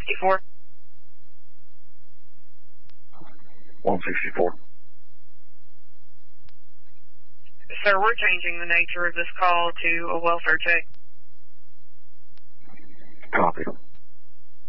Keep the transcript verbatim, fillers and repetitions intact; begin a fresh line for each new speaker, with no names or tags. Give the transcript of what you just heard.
sixty-four.
one sixty-four.
Sir, we're changing the nature of this call to a welfare check.
Copy.